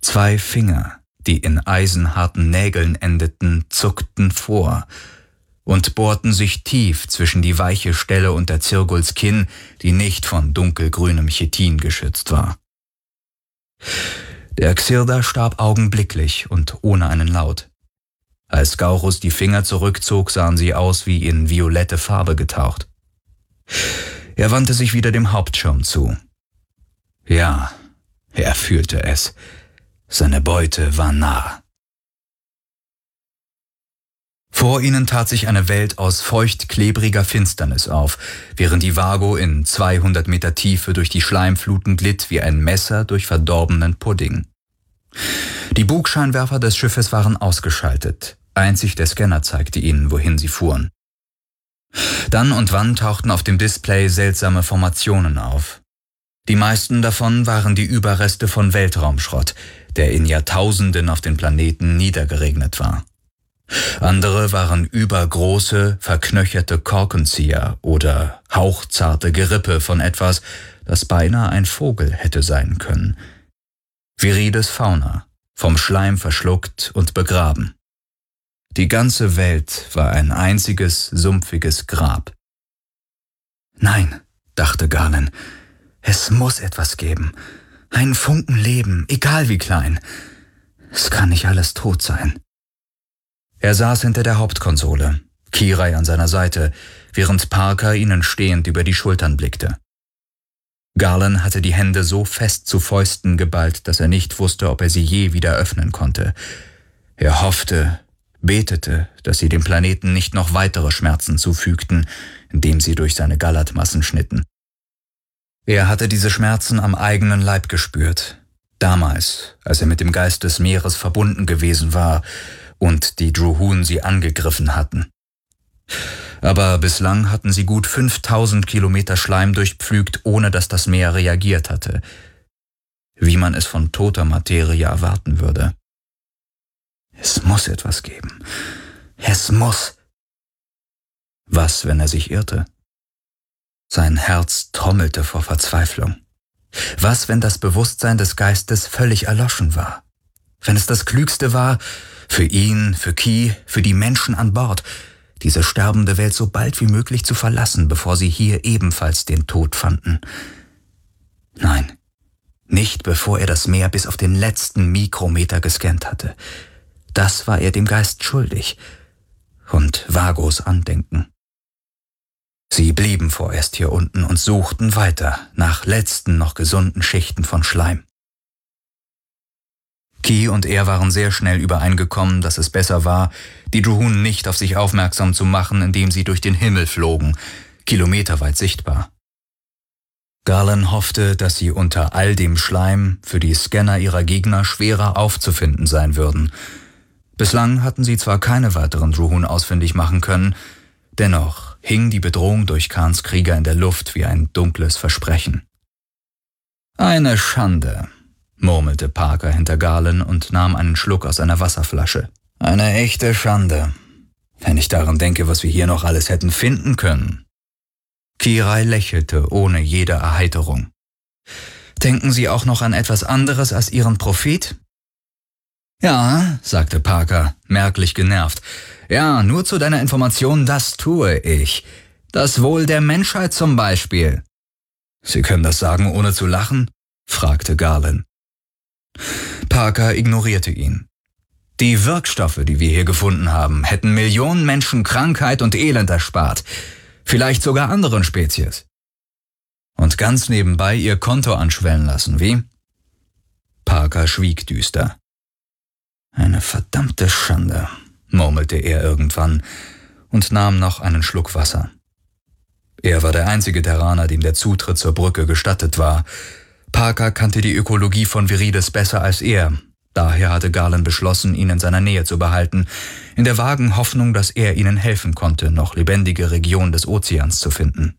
2 Finger, die in eisenharten Nägeln endeten, zuckten vor und bohrten sich tief zwischen die weiche Stelle unter Zirguls Kinn, die nicht von dunkelgrünem Chitin geschützt war. Der Xirda starb augenblicklich und ohne einen Laut. Als Scaurus die Finger zurückzog, sahen sie aus wie in violette Farbe getaucht. Er wandte sich wieder dem Hauptschirm zu. Ja, er fühlte es. Seine Beute war nah. Vor ihnen tat sich eine Welt aus feucht-klebriger Finsternis auf, während die Vago in 200 Meter Tiefe durch die Schleimfluten glitt wie ein Messer durch verdorbenen Pudding. Die Bugscheinwerfer des Schiffes waren ausgeschaltet. Einzig der Scanner zeigte ihnen, wohin sie fuhren. Dann und wann tauchten auf dem Display seltsame Formationen auf. Die meisten davon waren die Überreste von Weltraumschrott, der in Jahrtausenden auf den Planeten niedergeregnet war. Andere waren übergroße, verknöcherte Korkenzieher oder hauchzarte Gerippe von etwas, das beinahe ein Vogel hätte sein können. Virides Fauna, vom Schleim verschluckt und begraben. Die ganze Welt war ein einziges, sumpfiges Grab. Nein, dachte Galen, es muss etwas geben. Ein Funken Leben, egal wie klein. Es kann nicht alles tot sein. Er saß hinter der Hauptkonsole, Kirai an seiner Seite, während Parker ihnen stehend über die Schultern blickte. Galen hatte die Hände so fest zu Fäusten geballt, dass er nicht wusste, ob er sie je wieder öffnen konnte. Er hoffte, betete, dass sie dem Planeten nicht noch weitere Schmerzen zufügten, indem sie durch seine Gallertmassen schnitten. Er hatte diese Schmerzen am eigenen Leib gespürt, damals, als er mit dem Geist des Meeres verbunden gewesen war und die Druhun sie angegriffen hatten. Aber bislang hatten sie gut 5000 Kilometer Schleim durchpflügt, ohne dass das Meer reagiert hatte, wie man es von toter Materie erwarten würde. Es muss etwas geben. Es muss. Was, wenn er sich irrte? Sein Herz trommelte vor Verzweiflung. Was, wenn das Bewusstsein des Geistes völlig erloschen war? Wenn es das Klügste war, für ihn, für Ki, für die Menschen an Bord, diese sterbende Welt so bald wie möglich zu verlassen, bevor sie hier ebenfalls den Tod fanden. Nein, nicht bevor er das Meer bis auf den letzten Mikrometer gescannt hatte. Das war er dem Geist schuldig. Und Vagos Andenken. Sie blieben vorerst hier unten und suchten weiter nach letzten noch gesunden Schichten von Schleim. Ki und er waren sehr schnell übereingekommen, dass es besser war, die Druhun nicht auf sich aufmerksam zu machen, indem sie durch den Himmel flogen, kilometerweit sichtbar. Galen hoffte, dass sie unter all dem Schleim für die Scanner ihrer Gegner schwerer aufzufinden sein würden. Bislang hatten sie zwar keine weiteren Druhun ausfindig machen können, dennoch hing die Bedrohung durch Khans Krieger in der Luft wie ein dunkles Versprechen. »Eine Schande«, murmelte Parker hinter Galen und nahm einen Schluck aus einer Wasserflasche. »Eine echte Schande, wenn ich daran denke, was wir hier noch alles hätten finden können.« Kirai lächelte ohne jede Erheiterung. »Denken Sie auch noch an etwas anderes als Ihren Prophet?« »Ja«, sagte Parker, merklich genervt. »Ja, nur zu deiner Information, das tue ich. Das Wohl der Menschheit zum Beispiel.« »Sie können das sagen, ohne zu lachen?« fragte Galen. Parker ignorierte ihn. »Die Wirkstoffe, die wir hier gefunden haben, hätten Millionen Menschen Krankheit und Elend erspart. Vielleicht sogar anderen Spezies. Und ganz nebenbei ihr Konto anschwellen lassen, wie?« Parker schwieg düster. »Eine verdammte Schande«, murmelte er irgendwann und nahm noch einen Schluck Wasser. Er war der einzige Terraner, dem der Zutritt zur Brücke gestattet war. Parker kannte die Ökologie von Virides besser als er. Daher hatte Galen beschlossen, ihn in seiner Nähe zu behalten, in der vagen Hoffnung, dass er ihnen helfen konnte, noch lebendige Regionen des Ozeans zu finden.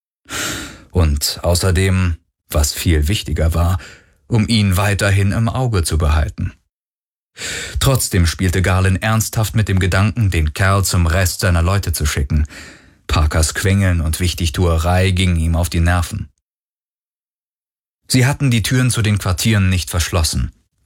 Und außerdem, was viel wichtiger war, um ihn weiterhin im Auge zu behalten. Trotzdem spielte Galen ernsthaft mit dem Gedanken, den Kerl zum Rest seiner Leute zu schicken. Parkers Quengeln und Wichtigtuerei gingen ihm auf die Nerven. Sie hatten die Türen zu den Quartieren nicht verschlossen.